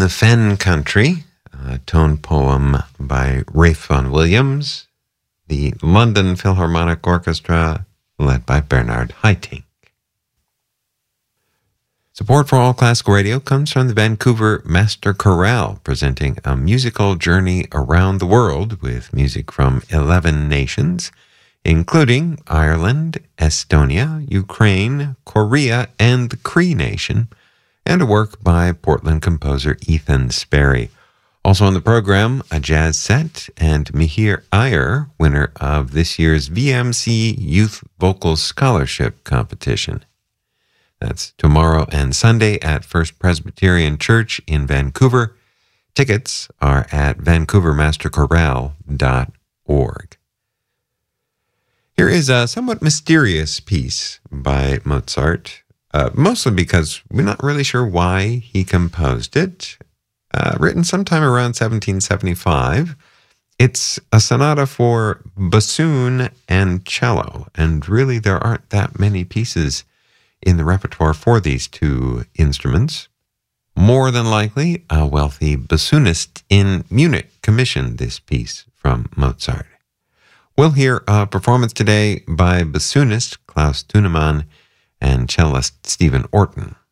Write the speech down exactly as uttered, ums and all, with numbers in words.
the Fen Country, a tone poem by Ralph Vaughan Williams, the London Philharmonic Orchestra, led by Bernard Haitink. Support for All Classical Radio comes from the Vancouver Master Chorale, presenting a musical journey around the world with music from eleven nations, including Ireland, Estonia, Ukraine, Korea, and the Cree Nation, and a work by Portland composer Ethan Sperry. Also on the program, a jazz set, and Mihir Iyer, winner of this year's V M C Youth Vocal Scholarship Competition. That's tomorrow and Sunday at First Presbyterian Church in Vancouver. Tickets are at vancouver master chorale dot org. Here is a somewhat mysterious piece by Mozart, uh, mostly because we're not really sure why he composed it. Uh, written sometime around seventeen seventy-five. It's a sonata for bassoon and cello, and really there aren't that many pieces in the repertoire for these two instruments. More than likely, a wealthy bassoonist in Munich commissioned this piece from Mozart. We'll hear a performance today by bassoonist Klaus Thunemann and cellist Stephen Orton.